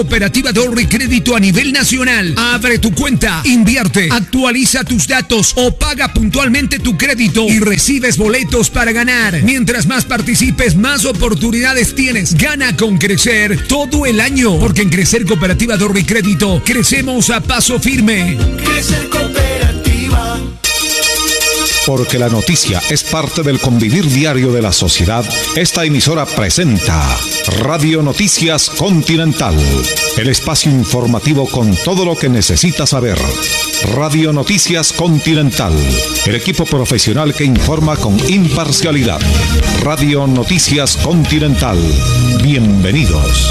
Cooperativa de Ahorro y Crédito a nivel nacional. Abre tu cuenta, invierte, actualiza tus datos o paga puntualmente tu crédito y recibes boletos para ganar. Mientras más participes, más oportunidades tienes. Gana con Crecer todo el año, porque en Crecer Cooperativa de Ahorro y Crédito crecemos a paso firme. Crecer Cooperativa. Porque la noticia es parte del convivir diario de la sociedad, esta emisora presenta Radio Noticias Continental, el espacio informativo con todo lo que necesita saber. Radio Noticias Continental, el equipo profesional que informa con imparcialidad. Radio Noticias Continental, bienvenidos.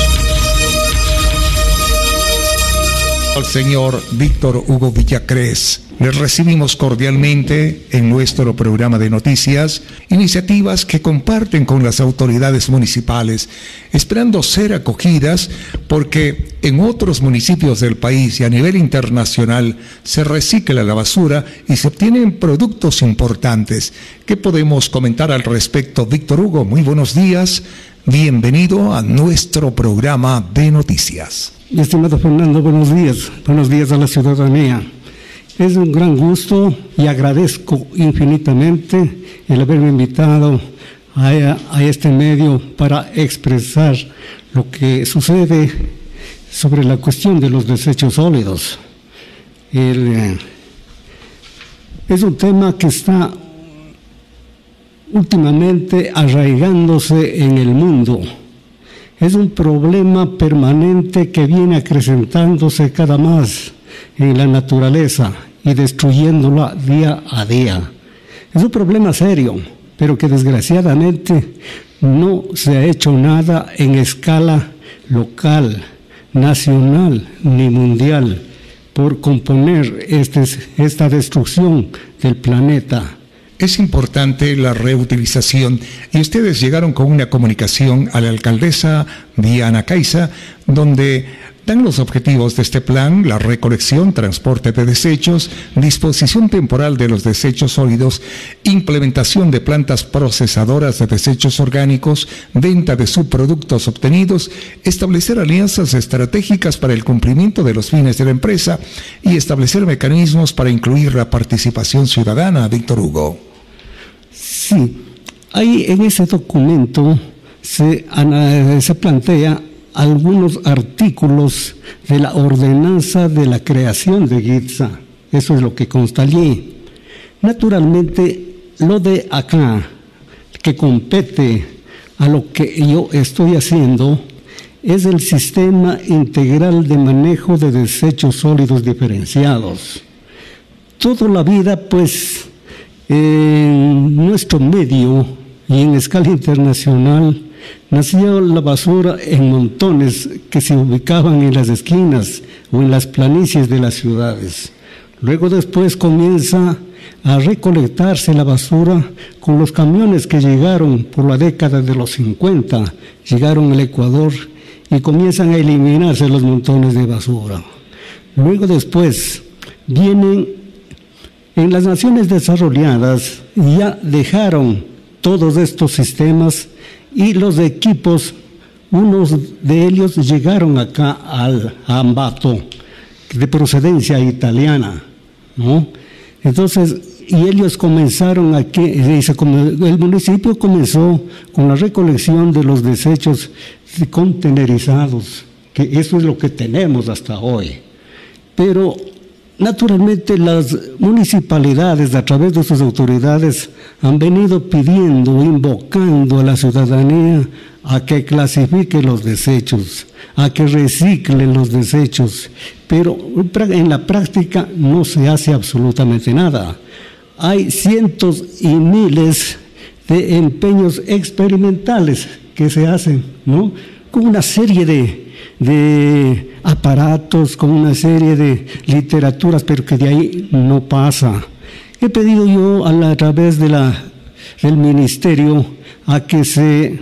Al señor Víctor Hugo Villacrés. Les recibimos cordialmente en nuestro programa de noticias, iniciativas que comparten con las autoridades municipales, esperando ser acogidas porque en otros municipios del país y a nivel internacional se recicla la basura y se obtienen productos importantes. ¿Qué podemos comentar al respecto, Víctor Hugo? Muy buenos días, bienvenido a nuestro programa de noticias. Estimado Fernando, buenos días a la ciudadanía. Es un gran gusto y agradezco infinitamente el haberme invitado a este medio para expresar lo que sucede sobre la cuestión de los desechos sólidos. Es un tema que está últimamente arraigándose en el mundo. Es un problema permanente que viene acrecentándose cada más en la naturaleza y destruyéndola día a día. Es un problema serio, pero que desgraciadamente no se ha hecho nada en escala local, nacional ni mundial por componer esta destrucción del planeta. Es importante la reutilización y ustedes llegaron con una comunicación a la alcaldesa Diana Caiza, donde dan los objetivos de este plan: la recolección, transporte de desechos, disposición temporal de los desechos sólidos, implementación de plantas procesadoras de desechos orgánicos, venta de subproductos obtenidos, establecer alianzas estratégicas para el cumplimiento de los fines de la empresa y establecer mecanismos para incluir la participación ciudadana. Víctor Hugo. Sí, ahí en ese documento se plantea algunos artículos de la ordenanza de la creación de GITSA. Eso es lo que consta allí. Naturalmente, lo de acá, que compete a lo que yo estoy haciendo, es el Sistema Integral de Manejo de Desechos Sólidos Diferenciados. Toda la vida, pues, en nuestro medio y en escala internacional, nació la basura en montones que se ubicaban en las esquinas o en las planicies de las ciudades. Luego después comienza a recolectarse la basura con los camiones que llegaron por la década de los 50, llegaron al Ecuador y comienzan a eliminarse los montones de basura. Luego después vienen en las naciones desarrolladas, ya dejaron todos estos sistemas y los equipos, unos de ellos llegaron acá a Ambato, de procedencia italiana, ¿no? Entonces, y ellos comenzaron aquí, el municipio comenzó con la recolección de los desechos contenerizados, que eso es lo que tenemos hasta hoy. Pero naturalmente las municipalidades, a través de sus autoridades, han venido pidiendo, invocando a la ciudadanía a que clasifique los desechos, a que reciclen los desechos, pero en la práctica no se hace absolutamente nada. Hay cientos y miles de empeños experimentales que se hacen, ¿no?, con una serie de aparatos, con una serie de literaturas, pero que de ahí no pasa. He pedido yo a través del ministerio a que se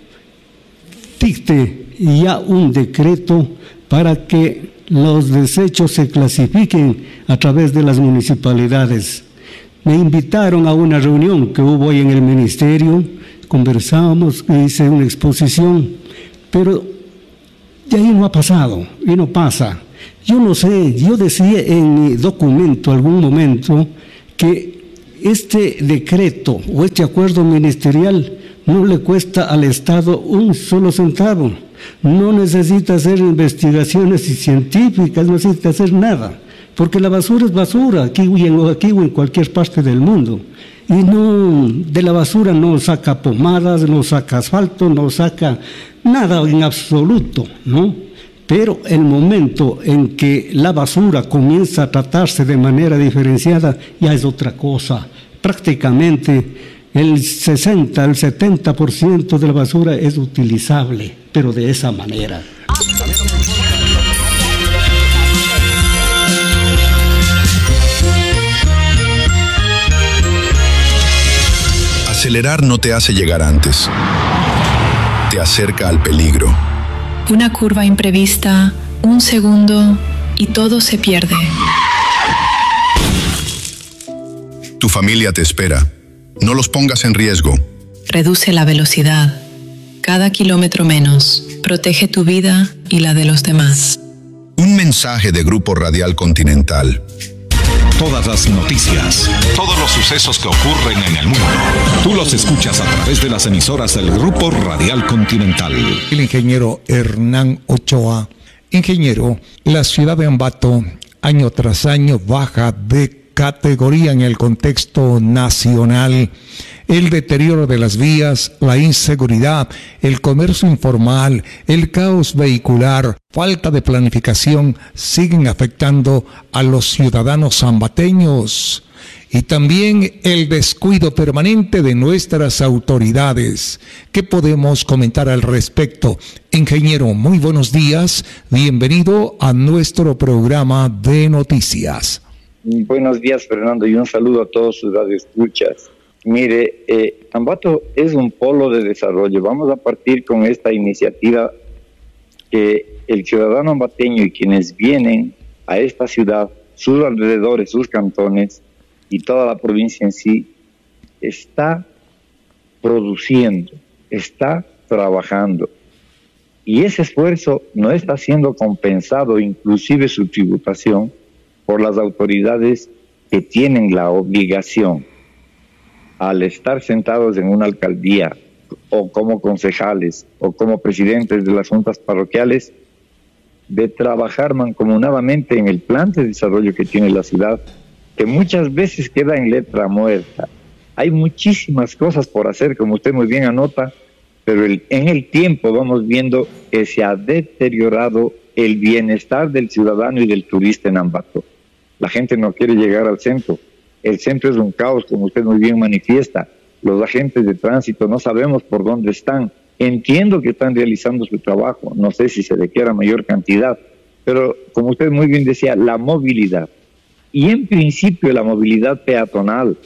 dicte ya un decreto para que los desechos se clasifiquen a través de las municipalidades. Me invitaron a una reunión que hubo hoy en el ministerio, conversamos, hice una exposición, pero Y ahí no ha pasado, y no pasa. Yo no sé, yo decía en mi documento algún momento que este decreto o este acuerdo ministerial no le cuesta al Estado un solo centavo. No necesita hacer investigaciones científicas, no necesita hacer nada. Porque la basura es basura, aquí o en cualquier parte del mundo. Y no, de la basura no saca pomadas, no saca asfalto, no saca nada en absoluto, ¿no? Pero el momento en que la basura comienza a tratarse de manera diferenciada, ya es otra cosa. Prácticamente el 60, el 70% de la basura es utilizable, pero de esa manera. Acelerar no te hace llegar antes. Te acerca al peligro. Una curva imprevista, un segundo y todo se pierde. Tu familia te espera. No los pongas en riesgo. Reduce la velocidad. Cada kilómetro menos. Protege tu vida y la de los demás. Un mensaje de Grupo Radial Continental. Todas las noticias, todos los sucesos que ocurren en el mundo, tú los escuchas a través de las emisoras del Grupo Radial Continental. El ingeniero Hernán Ochoa. Ingeniero, la ciudad de Ambato año tras año baja de categoría en el contexto nacional. El deterioro de las vías, la inseguridad, el comercio informal, el caos vehicular, falta de planificación siguen afectando a los ciudadanos ambateños. Y también el descuido permanente de nuestras autoridades. ¿Qué podemos comentar al respecto? Ingeniero, muy buenos días. Bienvenido a nuestro programa de noticias. Buenos días, Fernando, y un saludo a todos sus radioescuchas. Mire, Ambato es un polo de desarrollo. Vamos a partir con esta iniciativa que el ciudadano ambateño y quienes vienen a esta ciudad, sus alrededores, sus cantones y toda la provincia en sí, está produciendo, está trabajando. Y ese esfuerzo no está siendo compensado, inclusive su tributación, por las autoridades que tienen la obligación, al estar sentados en una alcaldía, o como concejales, o como presidentes de las juntas parroquiales, de trabajar mancomunadamente en el plan de desarrollo que tiene la ciudad, que muchas veces queda en letra muerta. Hay muchísimas cosas por hacer, como usted muy bien anota, pero en el tiempo vamos viendo que se ha deteriorado el bienestar del ciudadano y del turista en Ambato. La gente no quiere llegar al centro. El centro es un caos, como usted muy bien manifiesta. Los agentes de tránsito no sabemos por dónde están. Entiendo que están realizando su trabajo. No sé si se requiera mayor cantidad. Pero, como usted muy bien decía, la movilidad. Y en principio la movilidad peatonal.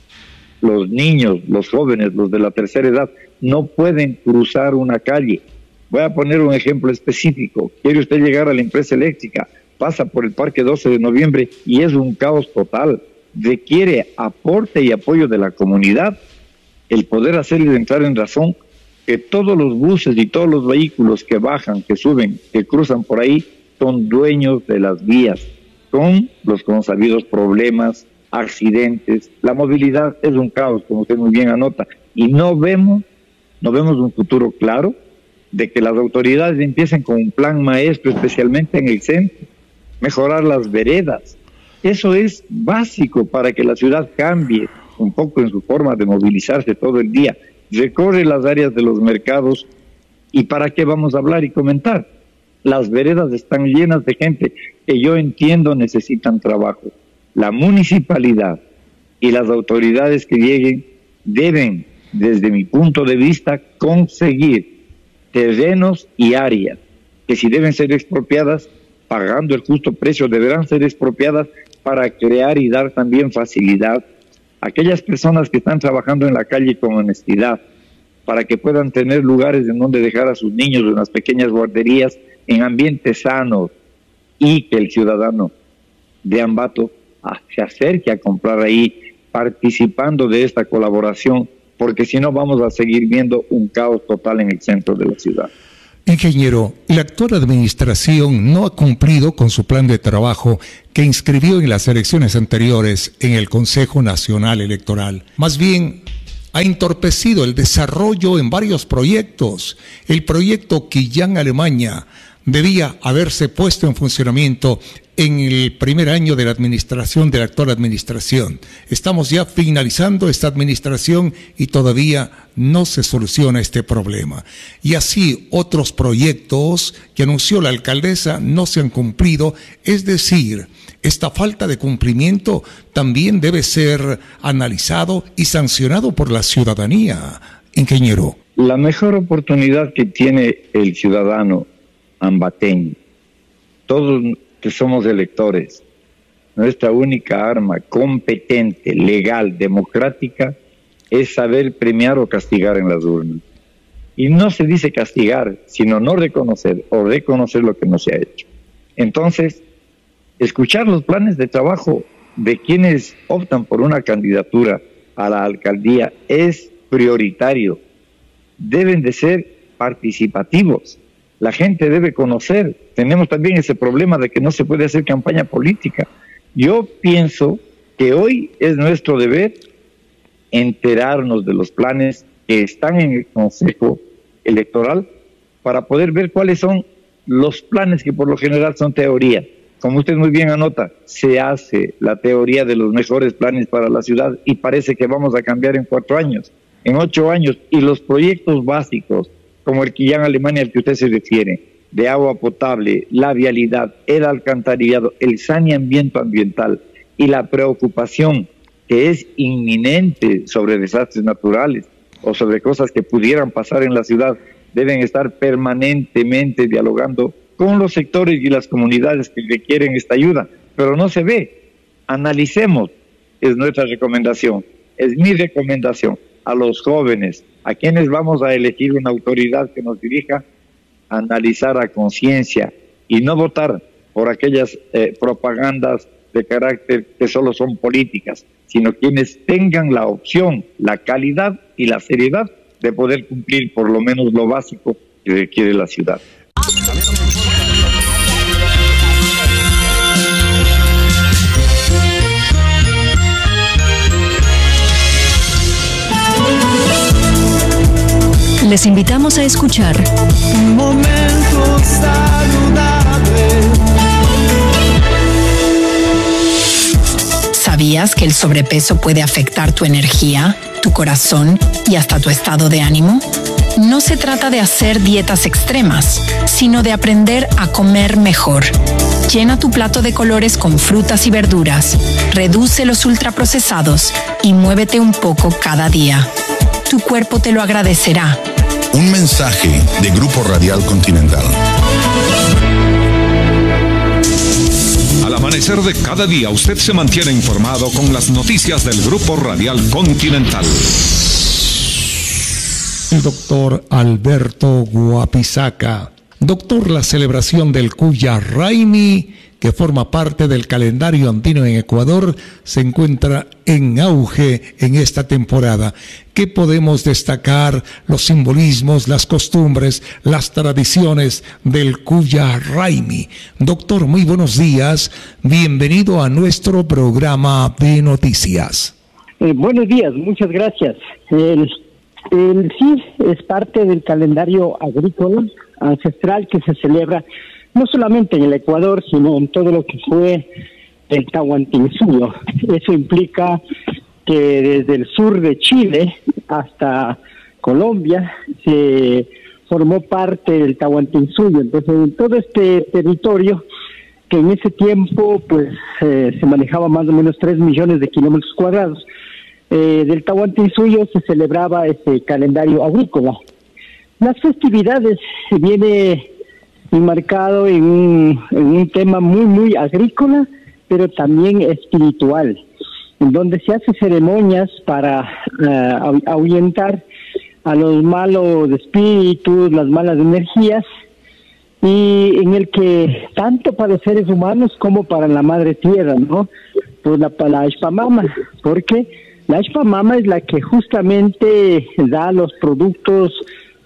Los niños, los jóvenes, los de la tercera edad, no pueden cruzar una calle. Voy a poner un ejemplo específico. Quiere usted llegar a la empresa eléctrica, pasa por el Parque 12 de Noviembre y es un caos total. Requiere aporte y apoyo de la comunidad el poder hacerle entrar en razón que todos los buses y todos los vehículos que bajan, que suben, que cruzan por ahí, son dueños de las vías, con los consabidos problemas, accidentes. La movilidad es un caos, como usted muy bien anota, y no vemos un futuro claro de que las autoridades empiecen con un plan maestro, especialmente en el centro, mejorar las veredas. Eso es básico para que la ciudad cambie un poco en su forma de movilizarse todo el día. Recorre las áreas de los mercados y ¿para qué vamos a hablar y comentar? Las veredas están llenas de gente que yo entiendo necesitan trabajo. La municipalidad y las autoridades que lleguen deben, desde mi punto de vista, conseguir terrenos y áreas que si deben ser expropiadas, pagando el justo precio, deberán ser expropiadas para crear y dar también facilidad a aquellas personas que están trabajando en la calle con honestidad, para que puedan tener lugares en donde dejar a sus niños en las pequeñas guarderías en ambientes sanos, y que el ciudadano de Ambato se acerque a comprar ahí, participando de esta colaboración, porque si no vamos a seguir viendo un caos total en el centro de la ciudad. Ingeniero, la actual administración no ha cumplido con su plan de trabajo que inscribió en las elecciones anteriores en el Consejo Nacional Electoral. Más bien, ha entorpecido el desarrollo en varios proyectos. El proyecto Quillán-Alemania debía haberse puesto en funcionamiento en el primer año de la administración de la actual administración. Estamos ya finalizando esta administración y todavía no se soluciona este problema. Y así otros proyectos que anunció la alcaldesa no se han cumplido, es decir, esta falta de cumplimiento también debe ser analizado y sancionado por la ciudadanía. Ingeniero. La mejor oportunidad que tiene el ciudadano ambateño, todos que somos electores, nuestra única arma competente, legal, democrática, es saber premiar o castigar en las urnas. Y no se dice castigar, sino no reconocer o reconocer lo que no se ha hecho. Entonces, escuchar los planes de trabajo de quienes optan por una candidatura a la alcaldía es prioritario. Deben de ser participativos. La gente debe conocer. Tenemos también ese problema de que no se puede hacer campaña política. Yo pienso que hoy es nuestro deber enterarnos de los planes que están en el Consejo Electoral para poder ver cuáles son los planes que por lo general son teoría. Como usted muy bien anota, se hace la teoría de los mejores planes para la ciudad y parece que vamos a cambiar en 4 años, en 8 años, y los proyectos básicos como el Quillán-Alemania al que usted se refiere, de agua potable, la vialidad, el alcantarillado, el saneamiento ambiental y la preocupación que es inminente sobre desastres naturales o sobre cosas que pudieran pasar en la ciudad, deben estar permanentemente dialogando con los sectores y las comunidades que requieren esta ayuda, pero no se ve. Analicemos, es nuestra recomendación, es mi recomendación a los jóvenes, a quienes vamos a elegir una autoridad que nos dirija, analizar a conciencia y no votar por aquellas propagandas de carácter que solo son políticas, sino quienes tengan la opción, la calidad y la seriedad de poder cumplir por lo menos lo básico que requiere la ciudad. Les invitamos a escuchar Un momento saludable. ¿Sabías que el sobrepeso puede afectar tu energía, tu corazón y hasta tu estado de ánimo? No se trata de hacer dietas extremas, sino de aprender a comer mejor. Llena tu plato de colores con frutas y verduras, reduce los ultraprocesados y muévete un poco cada día. Tu cuerpo te lo agradecerá. Un mensaje de Grupo Radial Continental. Al amanecer de cada día, usted se mantiene informado con las noticias del Grupo Radial Continental. El doctor Alberto Guapizaca. Doctor, la celebración del Cuyarraimi, que forma parte del calendario andino en Ecuador, se encuentra en auge en esta temporada. ¿Qué podemos destacar? Los simbolismos, las costumbres, las tradiciones del Cuyarraimi. Doctor, muy buenos días. Bienvenido a nuestro programa de noticias. Buenos días, muchas gracias. Sí, es parte del calendario agrícola ancestral que se celebra no solamente en el Ecuador, sino en todo lo que fue el Tahuantinsuyo. Eso implica que desde el sur de Chile hasta Colombia se formó parte del Tahuantinsuyo. Entonces, en todo este territorio, que en ese tiempo pues se manejaba más o menos 3 millones de kilómetros cuadrados, del Tahuantinsuyo se celebraba este calendario agrícola. Las festividades se viene enmarcado en un tema muy agrícola, pero también espiritual, en donde se hacen ceremonias para ahuyentar a los malos espíritus, las malas energías, y en el que tanto para los seres humanos como para la madre tierra, ¿no? Pues la Ishpamama, porque la Ishpamama es la que justamente da los productos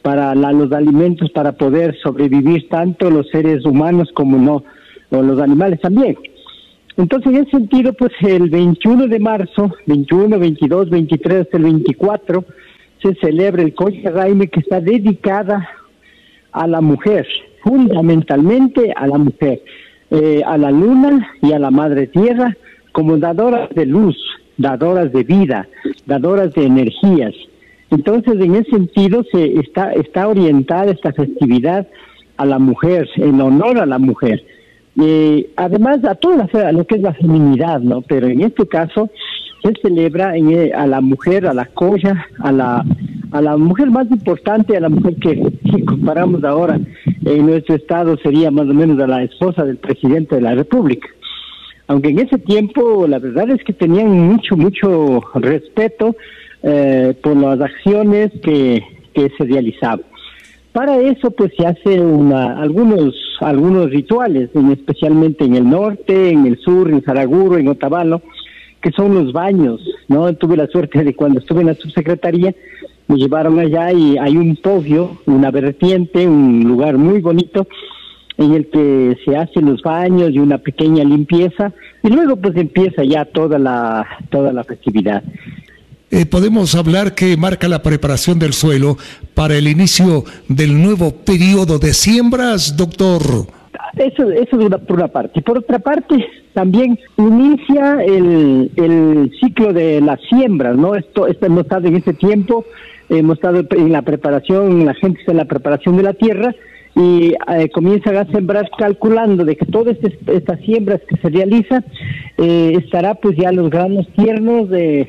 para los alimentos para poder sobrevivir tanto los seres humanos como los animales también. Entonces, en ese sentido, pues el 21 de marzo, 21, 22, 23 hasta el 24, se celebra el Colla Raimi, que está dedicada a la mujer, fundamentalmente a la mujer, a la luna y a la madre tierra, como dadoras de luz, dadoras de vida, dadoras de energías. Entonces, en ese sentido, está orientada esta festividad a la mujer, en honor a la mujer. Además, a toda lo que es la feminidad, ¿no? Pero en este caso se celebra a la mujer, a la Colla, a la mujer más importante, a la mujer que si comparamos ahora en nuestro estado sería más o menos a la esposa del presidente de la República. Aunque en ese tiempo la verdad es que tenían mucho respeto por las acciones que se realizaban. Para eso pues se hace algunos rituales, especialmente en el norte, en el sur, en Saraguro, en Otavalo, que son los baños, ¿no? Tuve la suerte de cuando estuve en la subsecretaría, me llevaron allá y hay un podio, una vertiente, un lugar muy bonito en el que se hacen los baños y una pequeña limpieza y luego pues empieza ya toda la festividad. Podemos hablar que marca la preparación del suelo para el inicio del nuevo periodo de siembras, doctor. Eso es por una parte. Por otra parte, también inicia el ciclo de las siembras, ¿no? Hemos estado en ese tiempo, hemos estado en la preparación, la gente está en la preparación de la tierra y comienzan a sembrar calculando de que todas estas siembras que se realizan estará pues ya los granos tiernos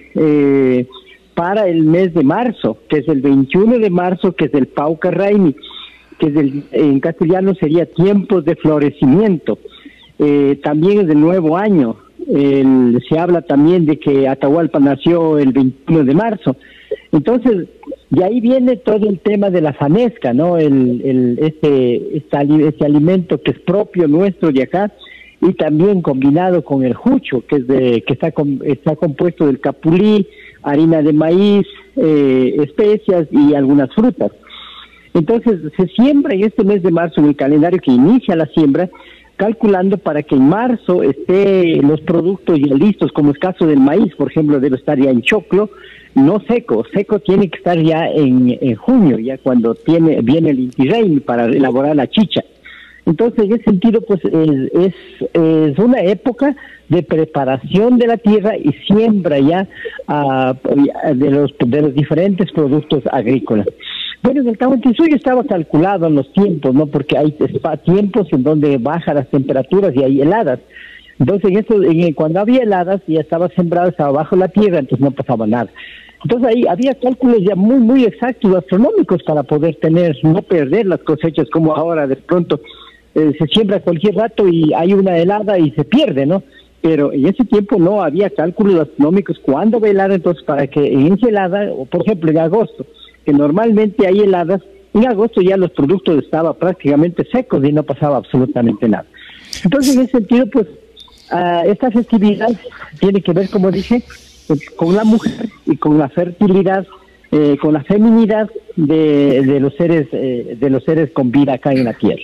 para el mes de marzo, que es el 21 de marzo, que es el Pauca Raimi, que es en castellano sería tiempos de florecimiento. También es del nuevo año. Se habla también de que Atahualpa nació el 21 de marzo. Entonces, de ahí viene todo el tema de la fanesca, ¿no? Este alimento que es propio nuestro de acá y también combinado con el jucho, que está compuesto del capulí, harina de maíz, especias y algunas frutas. Entonces, se siembra en este mes de marzo, en el calendario que inicia la siembra, calculando para que en marzo estén los productos ya listos, como es caso del maíz, por ejemplo, debe estar ya en choclo, no seco tiene que estar ya en junio, ya cuando viene el Inti Raymi para elaborar la chicha. Entonces, en ese sentido, pues es una época de preparación de la tierra y siembra ya de los diferentes productos agrícolas. Bueno, en el Tahuantinsuyo estaba calculado en los tiempos, ¿no? Porque hay tiempos en donde bajan las temperaturas y hay heladas. Entonces, cuando había heladas ya estaba sembrado, estaba bajo la tierra, entonces no pasaba nada. Entonces ahí había cálculos ya muy exactos, astronómicos, para poder no perder las cosechas como ahora de pronto se siembra cualquier rato y hay una helada y se pierde, ¿no? Pero en ese tiempo no había cálculos astronómicos cuándo va a helar, entonces para que en esa helada, o por ejemplo en agosto, que normalmente hay heladas, en agosto ya los productos estaban prácticamente secos y no pasaba absolutamente nada. Entonces, en ese sentido, pues, esta festividad tiene que ver, como dije, con la mujer y con la fertilidad, con la feminidad de los seres con vida acá en la tierra.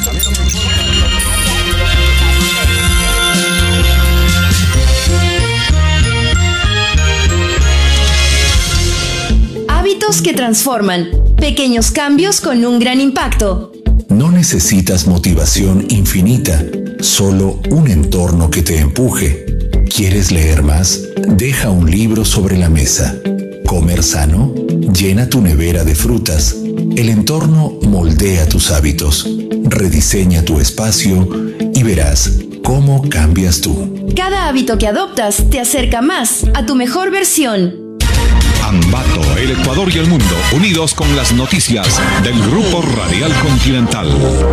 Hábitos que transforman. Pequeños cambios con un gran impacto. No necesitas motivación infinita, solo un entorno que te empuje. ¿Quieres leer más? Deja un libro sobre la mesa. ¿Comer sano? Llena tu nevera de frutas. El entorno moldea tus hábitos. Rediseña tu espacio y verás cómo cambias tú. Cada hábito que adoptas te acerca más a tu mejor versión. Ambato, el Ecuador y el mundo, unidos con las noticias del Grupo Radial Continental.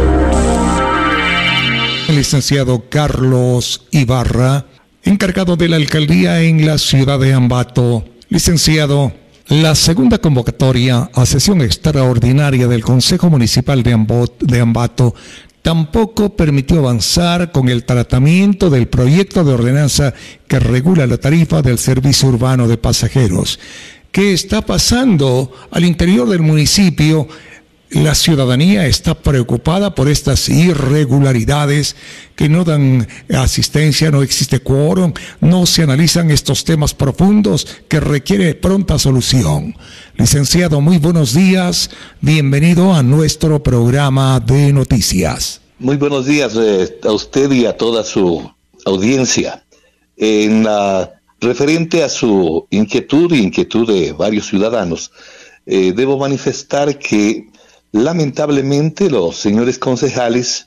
El licenciado Carlos Ibarra, encargado de la alcaldía en la ciudad de Ambato. Licenciado, la segunda convocatoria a sesión extraordinaria del Consejo Municipal de Ambato tampoco permitió avanzar con el tratamiento del proyecto de ordenanza que regula la tarifa del servicio urbano de pasajeros. ¿Qué está pasando al interior del municipio La ciudadanía está preocupada por estas irregularidades que no dan asistencia, no existe quórum, no se analizan estos temas profundos que requiere pronta solución. Licenciado, muy buenos días, bienvenido a nuestro programa de noticias. Muy buenos días a usted y a toda su audiencia. Referente a su inquietud de varios ciudadanos, debo manifestar que lamentablemente los señores concejales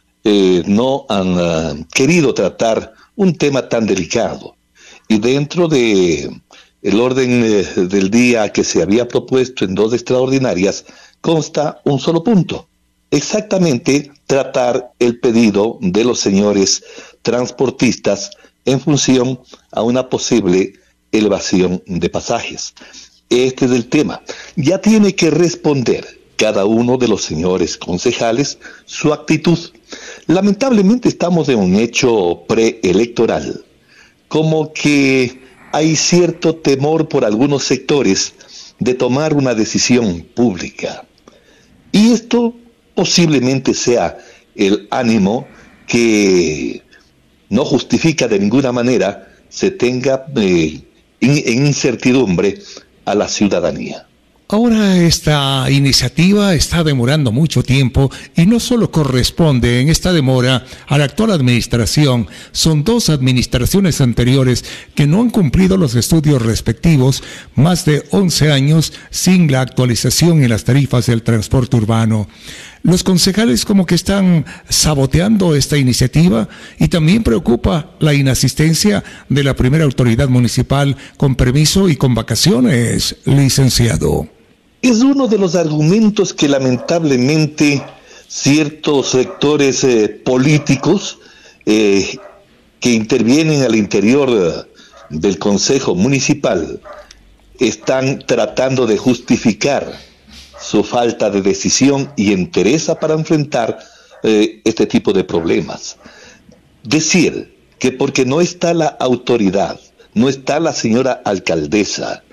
no han querido tratar un tema tan delicado, y dentro de el orden del día que se había propuesto en 2 extraordinarias consta un solo punto: exactamente tratar el pedido de los señores transportistas en función a una posible elevación de pasajes. Este es el tema. Ya tiene que responder cada uno de los señores concejales su actitud. Lamentablemente estamos en un hecho preelectoral, como que hay cierto temor por algunos sectores de tomar una decisión pública. Y esto posiblemente sea el ánimo que no justifica de ninguna manera se tenga en incertidumbre a la ciudadanía. Ahora esta iniciativa está demorando mucho tiempo y no solo corresponde en esta demora a la actual administración, son 2 administraciones anteriores que no han cumplido los estudios respectivos, más de 11 años sin la actualización en las tarifas del transporte urbano. Los concejales como que están saboteando esta iniciativa, y también preocupa la inasistencia de la primera autoridad municipal con permiso y con vacaciones, licenciado. Es uno de los argumentos que lamentablemente ciertos sectores políticos que intervienen al interior del Consejo Municipal están tratando de justificar su falta de decisión y entereza para enfrentar este tipo de problemas. Decir que porque no está la autoridad, no está la señora alcaldesa,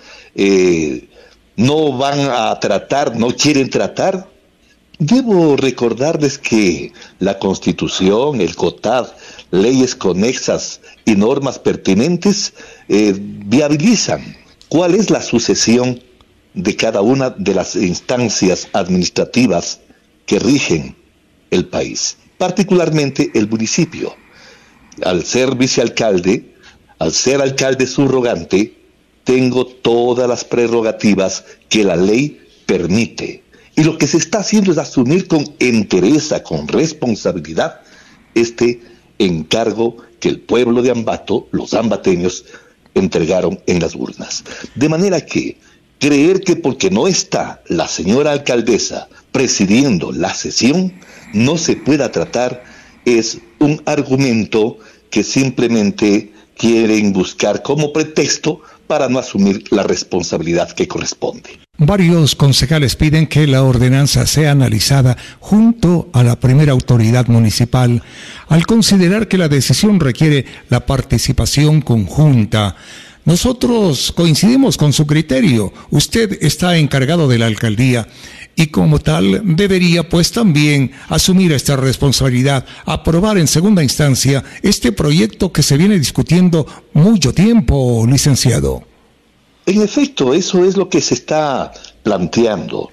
no van a tratar, no quieren tratar. Debo recordarles que la Constitución, el COTAD, leyes conexas y normas pertinentes viabilizan cuál es la sucesión de cada una de las instancias administrativas que rigen el país, particularmente el municipio. Al ser vicealcalde, al ser alcalde subrogante, tengo todas las prerrogativas que la ley permite. Y lo que se está haciendo es asumir con entereza, con responsabilidad, este encargo que el pueblo de Ambato, los ambateños, entregaron en las urnas. De manera que creer que porque no está la señora alcaldesa presidiendo la sesión, no se pueda tratar, es un argumento que simplemente quieren buscar como pretexto para no asumir la responsabilidad que corresponde. Varios concejales piden que la ordenanza sea analizada junto a la primera autoridad municipal, al considerar que la decisión requiere la participación conjunta. Nosotros coincidimos con su criterio. Usted está encargado de la alcaldía y como tal debería pues también asumir esta responsabilidad, aprobar en segunda instancia este proyecto que se viene discutiendo mucho tiempo, licenciado. En efecto, eso es lo que se está planteando.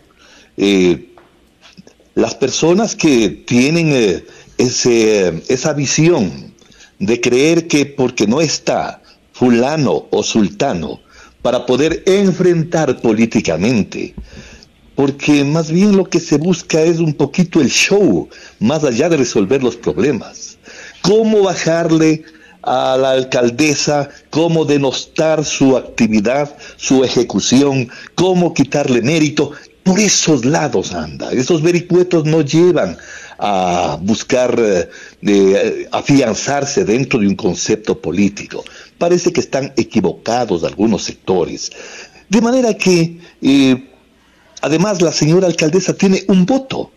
Las personas que tienen esa visión de creer que porque no está fulano o sultano para poder enfrentar políticamente, porque más bien lo que se busca es un poquito el show, más allá de resolver los problemas. ¿Cómo bajarle a la alcaldesa? ¿Cómo denostar su actividad, su ejecución? ¿Cómo quitarle mérito? Por esos lados anda. Esos vericuetos no llevan a buscar afianzarse dentro de un concepto político. Parece que están equivocados algunos sectores. De manera que, además, la señora alcaldesa tiene un voto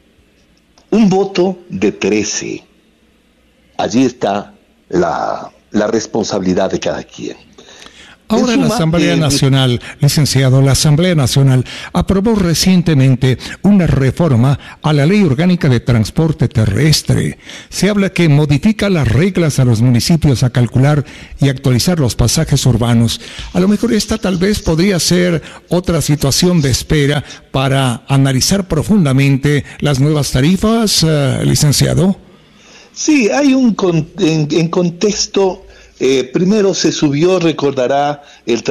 de 13. Allí está la responsabilidad de cada quien. Ahora la Asamblea Nacional, licenciado, la Asamblea Nacional aprobó recientemente una reforma a la Ley Orgánica de Transporte Terrestre. Se habla que modifica las reglas a los municipios a calcular y actualizar los pasajes urbanos. A lo mejor esta tal vez podría ser otra situación de espera para analizar profundamente las nuevas tarifas, licenciado. Sí, hay en contexto. Primero se subió, recordará, el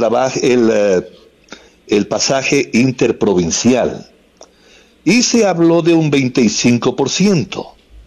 pasaje interprovincial y se habló de un 25%.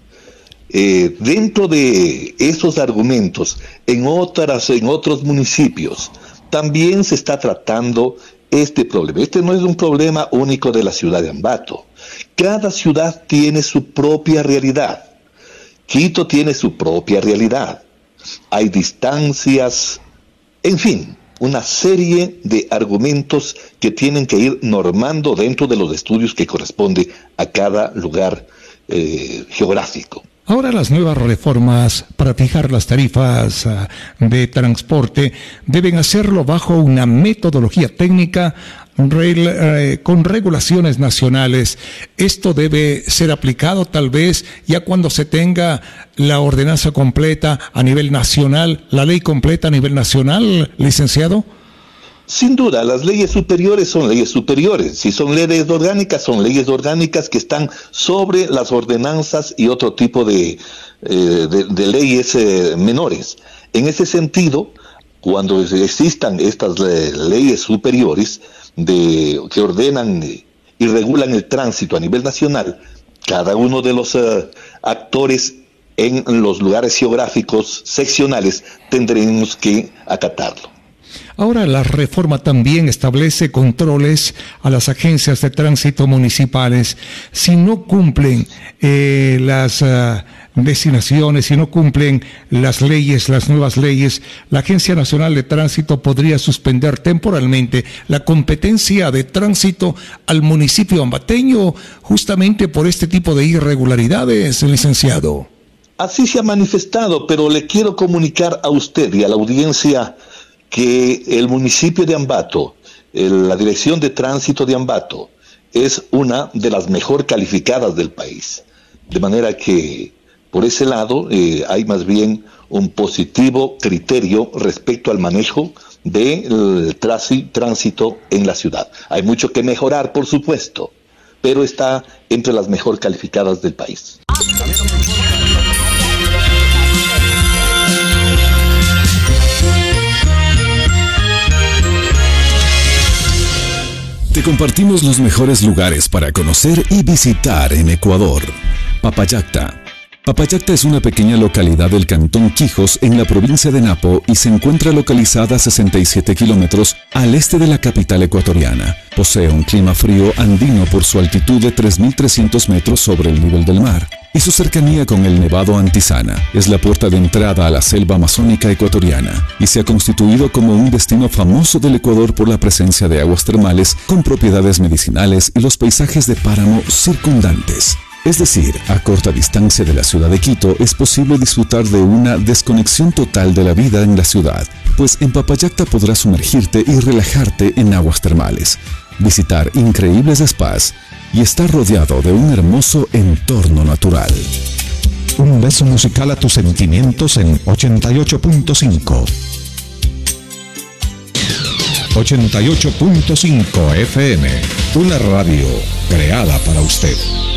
Dentro de esos argumentos, en otros municipios, también se está tratando este problema. Este no es un problema único de la ciudad de Ambato. Cada ciudad tiene su propia realidad. Quito tiene su propia realidad. Hay distancias, en fin, una serie de argumentos que tienen que ir normando dentro de los estudios que corresponde a cada lugar geográfico. Ahora las nuevas reformas para fijar las tarifas de transporte deben hacerlo bajo una metodología técnica con regulaciones nacionales. Esto debe ser aplicado tal vez ya cuando se tenga la ordenanza completa a nivel nacional, la ley completa a nivel nacional, licenciado. Sin duda, las leyes superiores son leyes superiores. Si son leyes orgánicas que están sobre las ordenanzas y otro tipo de leyes menores. En ese sentido, cuando existan estas leyes superiores que ordenan y regulan el tránsito a nivel nacional, cada uno de los actores en los lugares geográficos seccionales tendremos que acatarlo. Ahora la reforma también establece controles a las agencias de tránsito municipales. Si no cumplen las designaciones, si no cumplen las leyes, las nuevas leyes, la Agencia Nacional de Tránsito podría suspender temporalmente la competencia de tránsito al municipio ambateño justamente por este tipo de irregularidades, licenciado. Así se ha manifestado, pero le quiero comunicar a usted y a la audiencia que el municipio de Ambato, la Dirección de Tránsito de Ambato, es una de las mejor calificadas del país. De manera que, por ese lado, hay más bien un positivo criterio respecto al manejo del tránsito en la ciudad. Hay mucho que mejorar, por supuesto, pero está entre las mejor calificadas del país. Te compartimos los mejores lugares para conocer y visitar en Ecuador. Papallacta. Papallacta es una pequeña localidad del cantón Quijos en la provincia de Napo y se encuentra localizada a 67 kilómetros al este de la capital ecuatoriana. Posee un clima frío andino por su altitud de 3.300 metros sobre el nivel del mar y su cercanía con el Nevado Antisana. Es la puerta de entrada a la selva amazónica ecuatoriana y se ha constituido como un destino famoso del Ecuador por la presencia de aguas termales con propiedades medicinales y los paisajes de páramo circundantes. Es decir, a corta distancia de la ciudad de Quito es posible disfrutar de una desconexión total de la vida en la ciudad, pues en Papallacta podrás sumergirte y relajarte en aguas termales, visitar increíbles spas y estar rodeado de un hermoso entorno natural. Un beso musical a tus sentimientos en 88.5. 88.5 FM, una radio creada para usted.